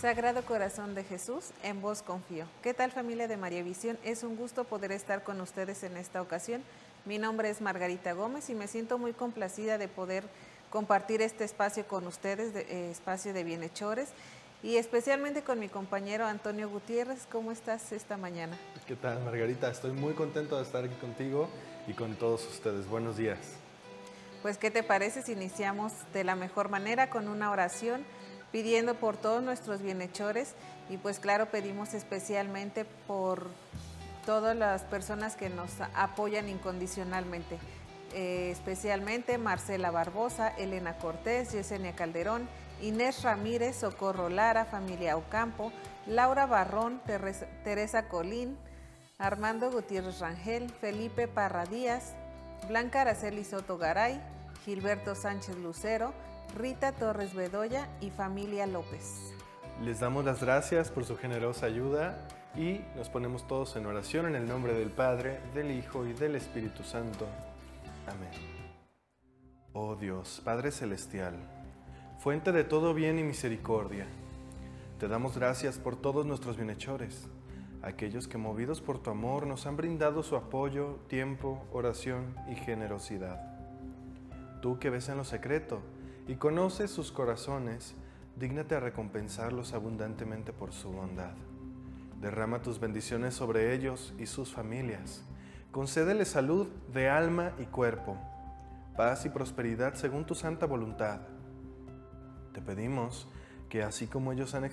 Sagrado Corazón de Jesús, en vos confío. ¿Qué tal, familia de María Visión? Es un gusto poder estar con ustedes en esta ocasión. Mi nombre es Margarita Gómez y me siento muy complacida de poder compartir este espacio con ustedes, espacio de bienhechores, y especialmente con mi compañero Antonio Gutiérrez. ¿Cómo estás esta mañana? ¿Qué tal, Margarita? Estoy muy contento de estar aquí contigo y con todos ustedes. Buenos días. Pues, ¿qué te parece si iniciamos de la mejor manera con una oración, pidiendo por todos nuestros bienhechores? Y pues claro, pedimos especialmente por todas las personas que nos apoyan incondicionalmente, especialmente Marcela Barbosa, Elena Cortés, Yesenia Calderón, Inés Ramírez, Socorro Lara, familia Ocampo, Laura Barrón, Teresa Colín, Armando Gutiérrez Rangel, Felipe Parra Díaz, Blanca Araceli Soto Garay, Gilberto Sánchez Lucero, Rita Torres Bedoya y familia López. Les damos las gracias por su generosa ayuda y nos ponemos todos en oración en el nombre del Padre, del Hijo y del Espíritu Santo. Amén. Oh Dios, Padre Celestial, fuente de todo bien y misericordia, te damos gracias por todos nuestros bienhechores, aquellos que movidos por tu amor nos han brindado su apoyo, tiempo, oración y generosidad. Tú que ves en lo secreto y conoces sus corazones, dígnate a recompensarlos abundantemente por su bondad. Derrama tus bendiciones sobre ellos y sus familias. Concédeles salud de alma y cuerpo, paz y prosperidad según tu santa voluntad. Te pedimos que así como ellos han